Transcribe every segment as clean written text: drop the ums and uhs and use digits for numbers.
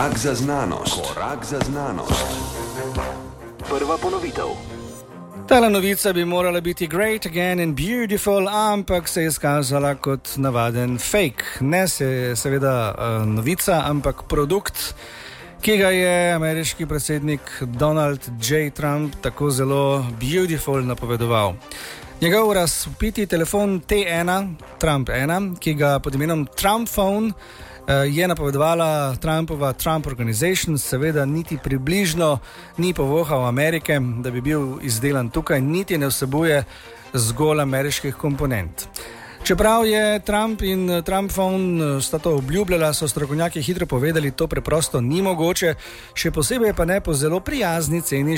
Korak za znanost. Korak za znanost. Prva ponovitev. Tale novica bi morala biti great again and beautiful, ampak se je izkazala kot navaden fake. Ne se je seveda novica, ampak produkt, ki ga je ameriški predsednik Donald J. Trump tako zelo beautiful napovedoval. Njegov razvpiti telefon T1, Trump 1, ki ga pod imenom Trump Phone je napovedovala Trumpova Trump Organization, seveda niti približno ni povohal Amerike, da bi bil izdelan tukaj, niti ne vsebuje zgolj ameriških komponent. Čeprav je Trump in Trump Phone sta to obljubljala, so strokovnjaki hitro povedali, to preprosto ni mogoče, še posebej pa ne po zelo prijazni ceni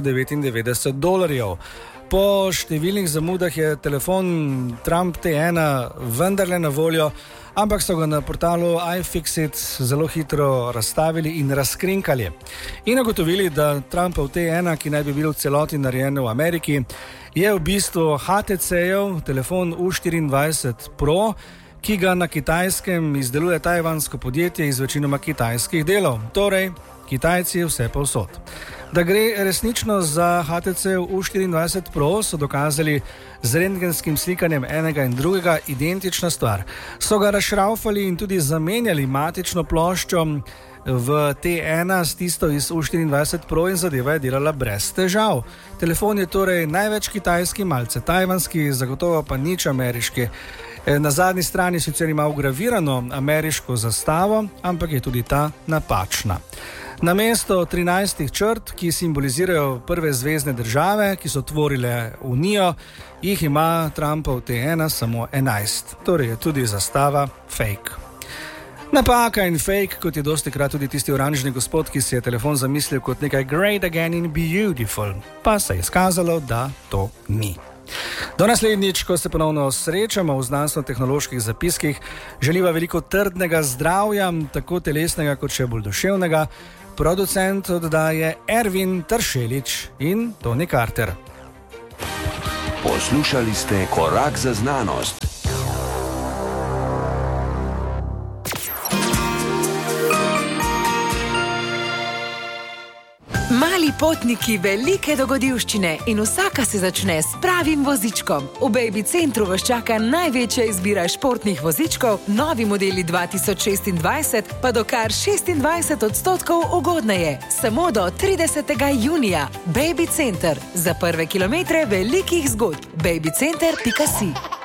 $499. Po številnih zamudah je telefon Trump T1 vendarle na voljo, ampak so ga na portalu iFixit zelo hitro razstavili in razkrinkali. In ugotovili, da Trumpov T1, ki naj bi bil v celoti narejen v Ameriki, je v bistvu HTC-jev telefon U24 Pro, ki ga na Kitajskem izdeluje tajvansko podjetje iz večinoma kitajskih delov. Torej, Kitajci vse povsod. Da gre resnično za HTC U24 Pro, so dokazali z rentgenskim slikanjem enega in drugega, identična stvar. So ga razšraufali in tudi zamenjali matično ploščo v T1 s tisto iz U24 Pro in zadeva je delala brez težav. Telefon je torej največ kitajski, malce tajvanski, zagotovo pa nič ameriški. Na zadnji strani sicer ima vgravirano ameriško zastavo, ampak je tudi ta napačna. Namesto 13 črt, ki simbolizirajo prve zvezne države, ki so tvorile unijo, jih ima Trumpov T1 samo 11. Torej je tudi zastava fake. Napaka in fake, kot je dostikrat tudi tisti oranžni gospod, ki si je telefon zamislil kot nekaj great again and beautiful, pa se je izkazalo, da to ni. Do naslednjič, ko se ponovno srečamo v znanstveno-tehnoloških zapiskih, želiva veliko trdnega zdravja, tako telesnega kot še bolj duševnega. Producent oddaje Ervin Tršelič in Toni Carter. Poslušali ste Korak za znanost. Mali potniki, velike dogodivščine in vsaka se začne s pravim vozičkom. V Baby Centru vas čaka največja izbira športnih vozičkov, novi modeli 2026 pa do kar 26% ugodneje. Samo do 30. junija. Baby Center. Za prve kilometre velikih zgodb. babycenter.si